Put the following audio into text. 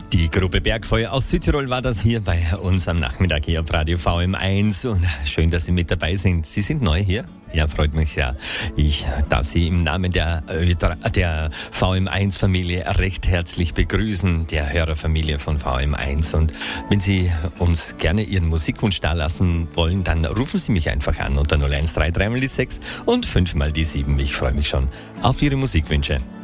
Die Gruppe Bergfeuer aus Südtirol war das hier bei uns am Nachmittag hier auf Radio VM1 und schön, dass Sie mit dabei sind. Sie sind neu hier? Ja, freut mich sehr. Ich darf Sie im Namen der VM1-Familie recht herzlich begrüßen, der Hörerfamilie von VM1. Und wenn Sie uns gerne Ihren Musikwunsch dalassen wollen, dann rufen Sie mich einfach an unter 0133 mal die 6 und 5 mal die 7. Ich freue mich schon auf Ihre Musikwünsche.